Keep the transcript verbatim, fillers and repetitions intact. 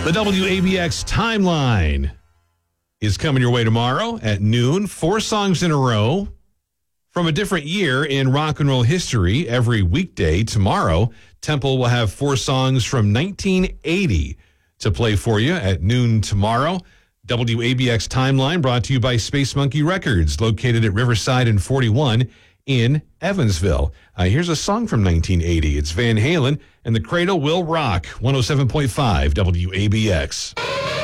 The W A B X timeline is coming your way tomorrow at noon. Four songs in a row from a different year in rock and roll history every weekday. Tomorrow, Temple will have four songs from nineteen eighty to play for you at noon tomorrow. W A B X timeline brought to you by Space Monkey Records, located at Riverside and forty-one in Evansville. Uh, here's a song from nineteen eighty. It's Van Halen and The Cradle Will Rock, one oh seven point five W A B X.